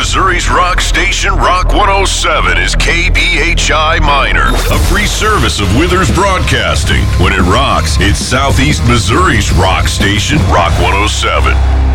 Missouri's rock station, Rock 107, is KBHI Minor, a free service of Withers Broadcasting. When it rocks, it's Southeast Missouri's rock station, Rock 107.